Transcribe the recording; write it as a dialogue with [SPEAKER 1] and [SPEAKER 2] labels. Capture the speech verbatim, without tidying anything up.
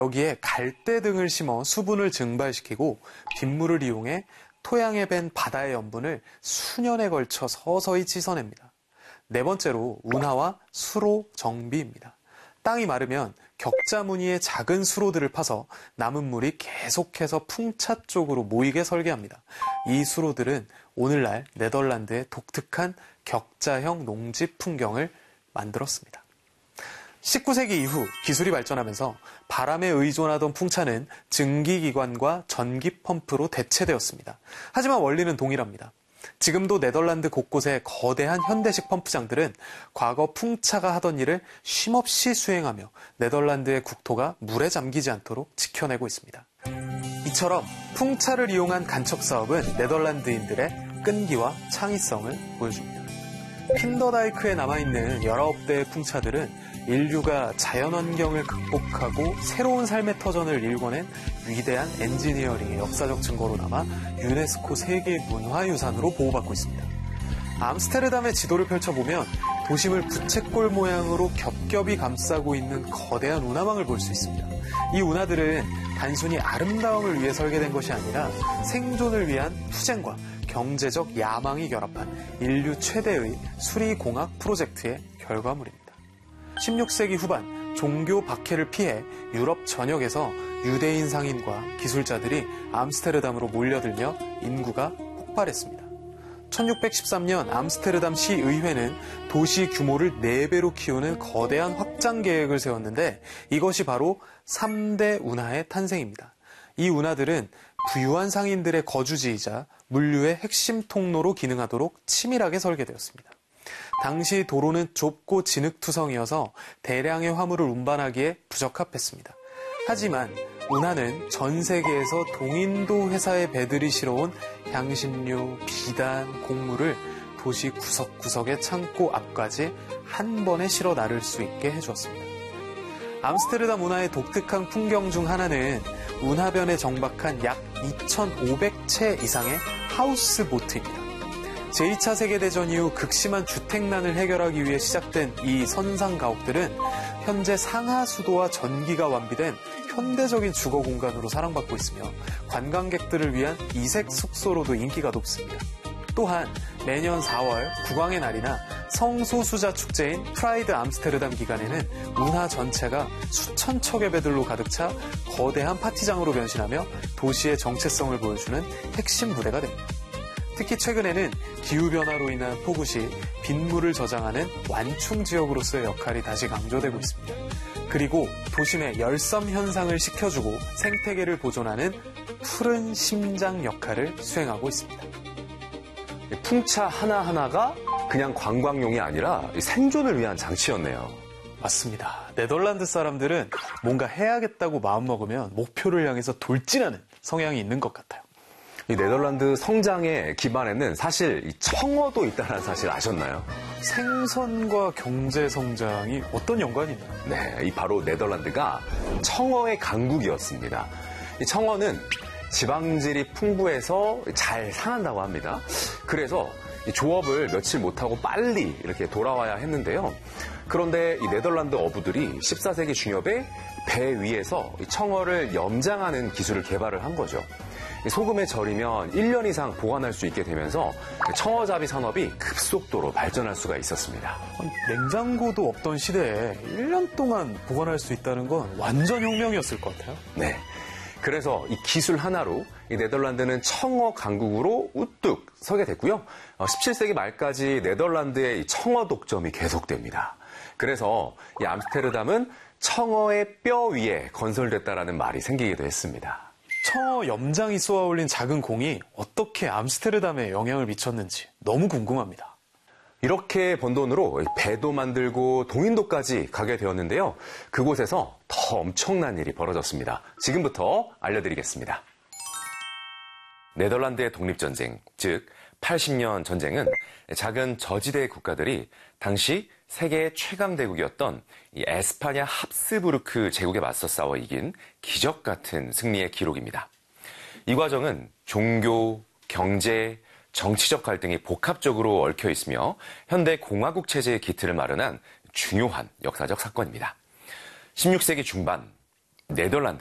[SPEAKER 1] 여기에 갈대 등을 심어 수분을 증발시키고 빗물을 이용해 토양에 밴 바다의 염분을 수년에 걸쳐 서서히 씻어냅니다. 네 번째로 운하와 수로 정비입니다. 땅이 마르면 격자 무늬의 작은 수로들을 파서 남은 물이 계속해서 풍차 쪽으로 모이게 설계합니다. 이 수로들은 오늘날 네덜란드의 독특한 격자형 농지 풍경을 만들었습니다. 십구 세기 이후 기술이 발전하면서 바람에 의존하던 풍차는 증기기관과 전기 펌프로 대체되었습니다. 하지만 원리는 동일합니다. 지금도 네덜란드 곳곳의 거대한 현대식 펌프장들은 과거 풍차가 하던 일을 쉼없이 수행하며 네덜란드의 국토가 물에 잠기지 않도록 지켜내고 있습니다. 이처럼 풍차를 이용한 간척 사업은 네덜란드인들의 끈기와 창의성을 보여줍니다. 킨더다이크에 남아있는 열아홉 대의 풍차들은 인류가 자연환경을 극복하고 새로운 삶의 터전을 일궈낸 위대한 엔지니어링의 역사적 증거로 남아 유네스코 세계문화유산으로 보호받고 있습니다. 암스테르담의 지도를 펼쳐보면 도심을 부채꼴 모양으로 겹겹이 감싸고 있는 거대한 운하망을 볼 수 있습니다. 이 운하들은 단순히 아름다움을 위해 설계된 것이 아니라 생존을 위한 투쟁과 경제적 야망이 결합한 인류 최대의 수리공학 프로젝트의 결과물입니다. 십육 세기 후반 종교 박해를 피해 유럽 전역에서 유대인 상인과 기술자들이 암스테르담으로 몰려들며 인구가 폭발했습니다. 천육백십삼 년 암스테르담 시의회는 도시 규모를 네 배로 키우는 거대한 확장 계획을 세웠는데 이것이 바로 삼 대 운하의 탄생입니다. 이 운하들은 부유한 상인들의 거주지이자 물류의 핵심 통로로 기능하도록 치밀하게 설계되었습니다. 당시 도로는 좁고 진흙투성이어서 대량의 화물을 운반하기에 부적합했습니다. 하지만 운하는 전 세계에서 동인도 회사의 배들이 실어온 향신료, 비단, 곡물을 도시 구석구석의 창고 앞까지 한 번에 실어 나를 수 있게 해주었습니다. 암스테르담 운하의 독특한 풍경 중 하나는 운하변에 정박한 약 이천오백 채 이상의 하우스 보트입니다. 제이 차 세계대전 이후 극심한 주택난을 해결하기 위해 시작된 이 선상 가옥들은 현재 상하수도와 전기가 완비된 현대적인 주거 공간으로 사랑받고 있으며 관광객들을 위한 이색 숙소로도 인기가 높습니다. 또한 매년 사월 국왕의 날이나 성소수자 축제인 프라이드 암스테르담 기간에는 운하 전체가 수천 척의 배들로 가득 차 거대한 파티장으로 변신하며 도시의 정체성을 보여주는 핵심 무대가 됩니다. 특히 최근에는 기후변화로 인한 폭우 시 빗물을 저장하는 완충 지역으로서의 역할이 다시 강조되고 있습니다. 그리고 도심의 열섬 현상을 식혀주고 생태계를 보존하는 푸른 심장 역할을 수행하고 있습니다.
[SPEAKER 2] 풍차 하나하나가 그냥 관광용이 아니라 생존을 위한 장치였네요.
[SPEAKER 1] 맞습니다. 네덜란드 사람들은 뭔가 해야겠다고 마음먹으면 목표를 향해서 돌진하는 성향이 있는 것 같아요.
[SPEAKER 2] 이 네덜란드 성장의 기반에는 사실 이 청어도 있다는 사실 아셨나요?
[SPEAKER 1] 생선과 경제 성장이 어떤 연관이 있나요?
[SPEAKER 2] 네, 이 바로 네덜란드가 청어의 강국이었습니다. 이 청어는 지방질이 풍부해서 잘 상한다고 합니다. 그래서 이 조업을 며칠 못하고 빨리 이렇게 돌아와야 했는데요. 그런데 이 네덜란드 어부들이 십사 세기 중엽에 배 위에서 이 청어를 염장하는 기술을 개발을 한 거죠. 소금에 절이면 일 년 이상 보관할 수 있게 되면서 청어잡이 산업이 급속도로 발전할 수가 있었습니다.
[SPEAKER 1] 냉장고도 없던 시대에 일 년 동안 보관할 수 있다는 건 완전 혁명이었을 것 같아요.
[SPEAKER 2] 네. 그래서 이 기술 하나로 이 네덜란드는 청어 강국으로 우뚝 서게 됐고요. 십칠 세기 말까지 네덜란드의 이 청어 독점이 계속됩니다. 그래서 이 암스테르담은 청어의 뼈 위에 건설됐다라는 말이 생기기도 했습니다.
[SPEAKER 1] 청어 염장이 쏘아 올린 작은 공이 어떻게 암스테르담에 영향을 미쳤는지 너무 궁금합니다.
[SPEAKER 2] 이렇게 번 돈으로 배도 만들고 동인도까지 가게 되었는데요. 그곳에서 더 엄청난 일이 벌어졌습니다. 지금부터 알려드리겠습니다. 네덜란드의 독립전쟁, 즉 팔십 년 전쟁은 작은 저지대 국가들이 당시 세계 최강대국이었던 이 에스파냐 합스부르크 제국에 맞서 싸워 이긴 기적 같은 승리의 기록입니다. 이 과정은 종교, 경제, 정치적 갈등이 복합적으로 얽혀 있으며 현대 공화국 체제의 기틀을 마련한 중요한 역사적 사건입니다. 십육 세기 중반 네덜란드.